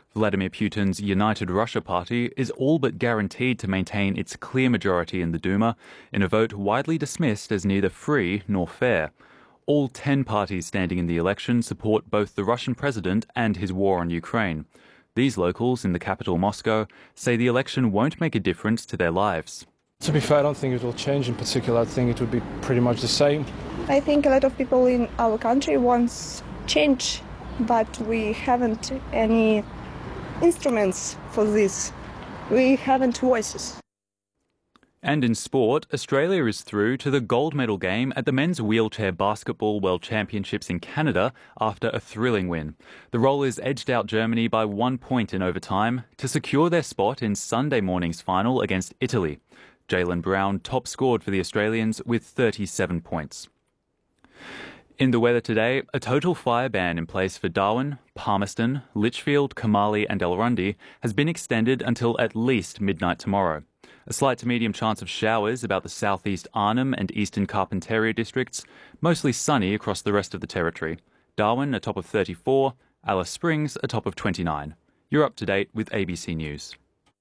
Vladimir Putin's United Russia Party is all but guaranteed to maintain its clear majority in the Duma in a vote widely dismissed as neither free nor fair. All 10 parties standing in the election support both the Russian president and his war on Ukraine. These locals in the capital Moscow say the election won't make a difference to their lives. To be fair, I don't think it will change in particular. I think it would be pretty much the same. I think a lot of people in our country want change, but we haven't any instruments for this. We haven't voices. And in sport, Australia is through to the gold medal game at the Men's Wheelchair Basketball World Championships in Canada after a thrilling win. The Rollers edged out Germany by 1 point in overtime to secure their spot in Sunday morning's final against Italy. Jaylen Brown top scored for the Australians with 37 points. In the weather today, a total fire ban in place for Darwin, Palmerston, Litchfield, Kamali and Elrundi has been extended until at least midnight tomorrow. A slight to medium chance of showers about the southeast Arnhem and eastern Carpentaria districts, mostly sunny across the rest of the territory. Darwin a top of 34, Alice Springs a top of 29. You're up to date with ABC News.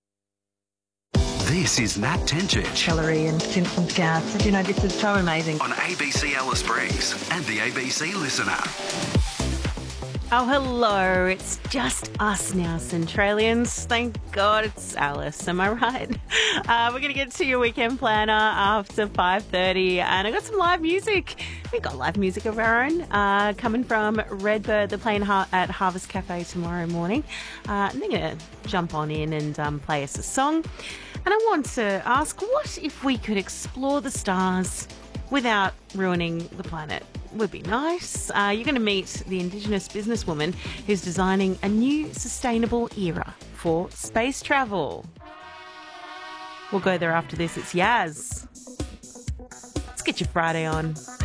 This is Nat Tenchich. Celery and Simpsons gas. You know, this is so amazing. On ABC Alice Springs and the ABC Listen app. Oh, hello. It's just us now, Centralians. Thank God it's Alice. Am I right? We're going to get to your weekend planner after 5:30. And I got some live music. We've got live music of our own coming from Redbird. They're playing at Harvest Cafe tomorrow morning. And they're going to jump on in and play us a song. And I want to ask, what if we could explore the stars without ruining the planet? Would be nice. You're going to meet the Indigenous businesswoman who's designing a new sustainable era for space travel. We'll go there after this. It's Yaz. Let's get your Friday on.